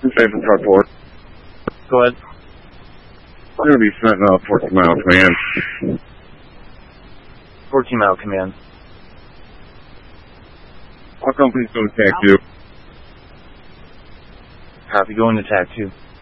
Station Truck 4. Go ahead. I'm going to be sent 14 Mile Command. 14 Mile Command. Our company's going to attack you. Copy, going to TAC 2.